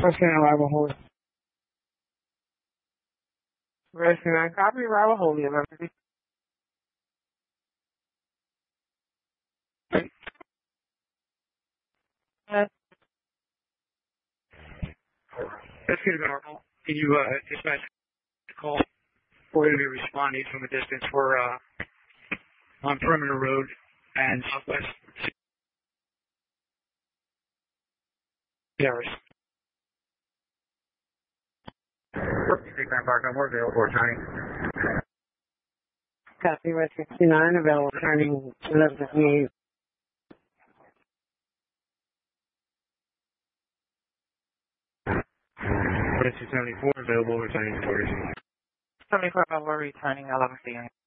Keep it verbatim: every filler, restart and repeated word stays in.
Question arrival hold. Rescue nine, copy arrival hold. Emergency. Rescue normal. Can you uh, dispatch the call? We're going to be responding from a distance. We're uh, on Perimeter Road and Southwest. Harris. Grand Park, I'm available for turning. Copy, Rescue sixty-nine, available turning eleven fifty-eight. Rescue seventy-four, available returning to Florida. seventy-four, available returning eleven fifty-eight.